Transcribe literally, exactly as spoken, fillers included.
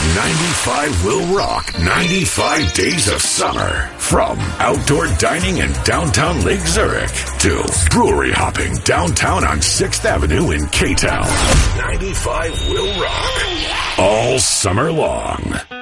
ninety-five will rock ninety-five days of summer. From outdoor dining in downtown Lake Zurich to brewery hopping downtown on sixth Avenue in K-Town. ninety-five will rock all summer long.